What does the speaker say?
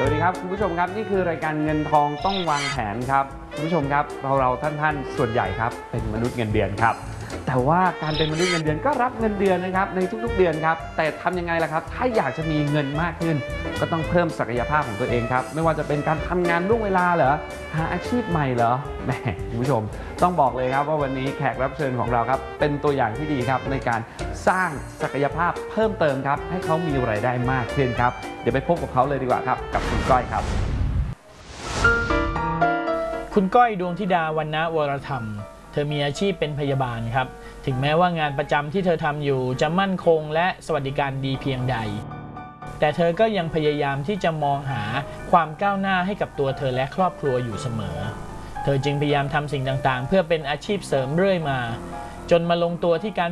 วัสดีครับคุณผู้ชมครับนี่คือรายการเงินทองต้องวางแผนครับคุณผู้ชมครับเราท่านส่วนใหญ่ครับเป็นมนุษย์เงินเดือนครับแต่ว่าการเป็นมนุษย์เงินเดือนก็รับเงินเดือนนะครับในทุกๆเดือนครับแต่ทำยังไงล่ะครับถ้าอยากจะมีเงินมากขึ้นก็ต้องเพิ่มศักยภาพของตัวเองครับไม่ว่าจะเป็นการทำงานล่วงเวลาเหรอหาอาชีพใหม่เหรอแหมคุณผู้ชมต้องบอกเลยครับว่าวันนี้แขกรับเชิญของเราครับเป็นตัวอย่างที่ดีครับในการสร้างศักยภาพเพิ่มเติมครับให้เขามีรายได้มากขึ้นครับเดี๋ยวไปพบกับเขาเลยดีกว่าครับกับคุณก้อยครับคุณก้อยดวงธิดาวรรณวรธรรมเธอมีอาชีพเป็นพยาบาลครับถึงแม้ว่างานประจำที่เธอทำอยู่จะมั่นคงและสวัสดิการดีเพียงใดแต่เธอก็ยังพยายามที่จะมองหาความก้าวหน้าให้กับตัวเธอและครอบครัวอยู่เสมอเธอจึงพยายามทำสิ่งต่างๆเพื่อเป็นอาชีพเสริมเรื่อยมาจนมาลงตัวที่การ